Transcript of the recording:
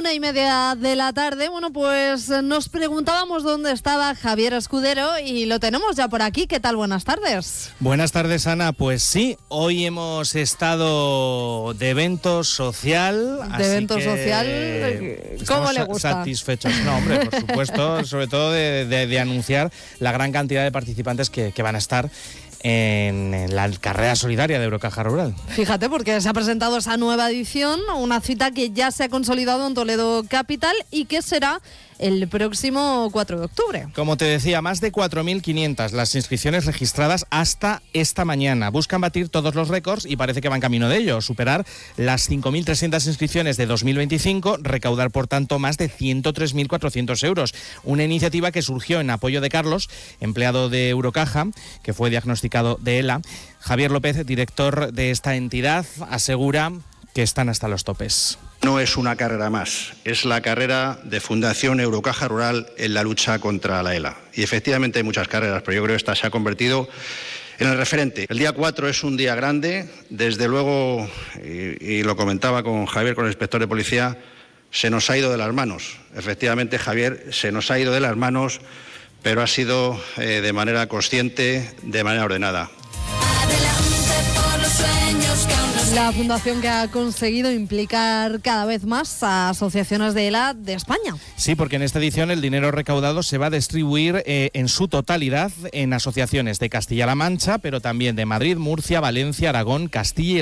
1:30 de la tarde. Bueno, pues nos preguntábamos dónde estaba Javier Escudero y lo tenemos ya por aquí. ¿Qué tal? Buenas tardes. Buenas tardes, Ana. Pues sí, hoy hemos estado de evento social. ¿De evento social? ¿Cómo le gusta? Satisfechos. No, hombre, por supuesto, sobre todo de anunciar la gran cantidad de participantes que van a estar en la carrera solidaria de Eurocaja Rural. Fíjate, porque se ha presentado esa nueva edición, una cita que ya se ha consolidado en Toledo Capital y que será el próximo 4 de octubre. Como te decía, más de 4.500 las inscripciones registradas hasta esta mañana. Buscan batir todos los récords y parece que van camino de ello, superar las 5.300 inscripciones de 2025, recaudar por tanto más de 103.400 euros. Una iniciativa que surgió en apoyo de Carlos, empleado de Eurocaja, que fue diagnosticado de ELA. Javier López, director de esta entidad, asegura que están hasta los topes. No es una carrera más, es la carrera de Fundación Eurocaja Rural en la lucha contra la ELA. Y efectivamente hay muchas carreras, pero yo creo que esta se ha convertido en el referente. El día 4 es un día grande, desde luego, y lo comentaba con Javier, con el inspector de policía, se nos ha ido de las manos. Efectivamente, Javier, se nos ha ido de las manos, pero ha sido de manera consciente, de manera ordenada. La fundación que ha conseguido implicar cada vez más a asociaciones de ELA de España. Sí, porque en esta edición el dinero recaudado se va a distribuir en su totalidad en asociaciones de Castilla-La Mancha, pero también de Madrid, Murcia, Valencia, Aragón, Castilla y